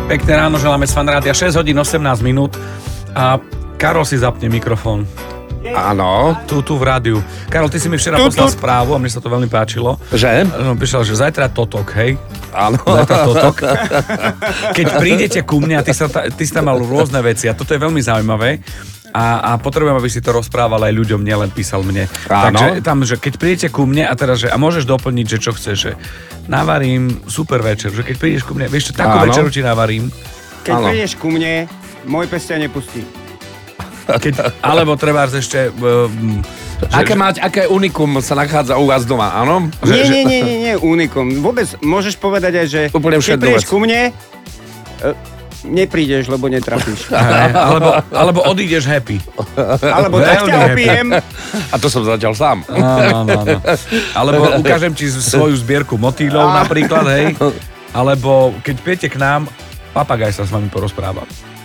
Pekné ráno želáme z Fanrádia, 6 hodín 18 minút a Karol si zapne mikrofón. Áno. Tu v rádiu. Karol, ty si mi včera poslal správu a mne sa to veľmi páčilo. Že? Píšel, že zajtra totok, hej? Áno. Zajtra totok. Keď prídete ku mne a ty si tam mal rôzne veci a toto je veľmi zaujímavé. A potrebujem, aby si to rozprával aj ľuďom, nielen písal mne. Áno. Takže tam, že keď prídete ku mne a teraz, že a môžeš doplniť, že čo chceš, že navarím super večer, že keď prídeš ku mne, vieš čo, takú večeru ti navarím. Keď prídeš ku mne, môj pes ťa nepustí. Alebo treba ešte... Aké unikum sa nachádza u vás doma, áno? Nie, unikum. Vôbec môžeš povedať aj, že úplne keď prídeš ku mne, neprídeš, lebo netrafíš. Alebo odídeš happy. Alebo tak ťa opijem. A to som zatiaľ sám. No. Alebo ukážem ti svoju zbierku motýlov napríklad, hej. Alebo keď pijete k nám, papagaj sa s vami porozpráva.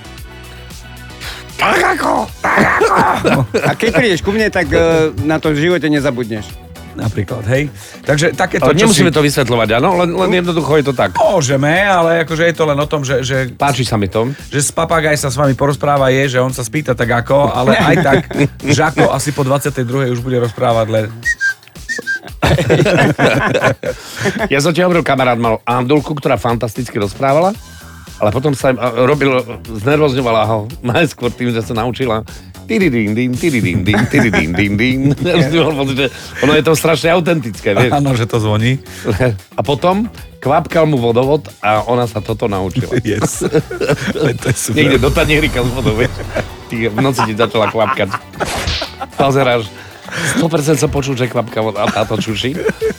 Tak ako. A keď prídeš ku mne, tak na to v živote nezabudneš. Napríklad, hej. Takže takéto... Nemusíme to vysvetľovať, áno? Len jednoducho je to tak. Môžeme, ale akože je to len o tom, že páči sa mi to. Že papagaj sa s vami porozpráva že on sa spýta tak ako, ale aj tak Žako asi po 22. už bude rozprávať len... Ja som ti hovoril, kamarát mal Andulku, ktorá fantasticky rozprávala, ale potom sa znervozňovala ho najskôr tým, že sa naučila ono je to strašne autentické, vieš. Áno, že to zvoní. A potom kvapkal mu vodovod a ona sa toto naučila. Yes. To je super. Niekde do tanierika s vodou, vieš. V noci ti začala kvapkať. Pozeráš, 100% som počul, že kvapka voda a táto čuší.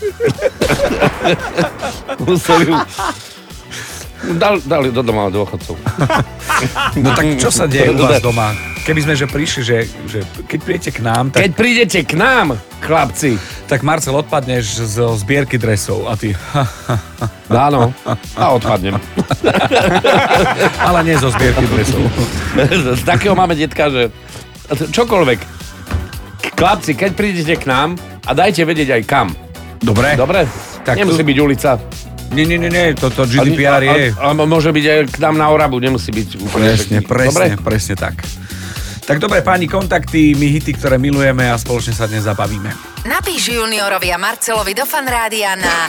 Museli ju... Dali do doma dôchodcov. No tak čo sa deje u vás doma? Keby sme prišli, že keď prídete k nám... Tak... Keď prídete k nám, chlapci. Tak Marcel, odpadneš zo zbierky dresov a ty... Áno, a odpadnem. Ale nie zo zbierky dresov. Z takého máme detka, že čokoľvek. Chlapci, keď prídete k nám a dajte vedieť aj kam. Dobre? Tak nemusí byť ulica. Nie, toto GDPR je. A môže byť aj k nám na Orabu, nemusí byť úplne... Presne tak. Tak dobre, páni, kontakty, my hity, ktoré milujeme a spoločne sa dnes zabavíme. Napíš Juniorovi a Marcelovi do Fanrádia na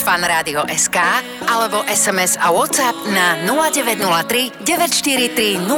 ráno@fanradio.sk alebo SMS a WhatsApp na 0903 943